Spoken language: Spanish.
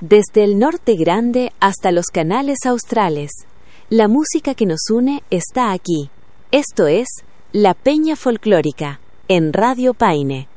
Desde el norte grande hasta los canales australes, la música que nos une está aquí. Esto es La Peña Folclórica, en Radio Paine.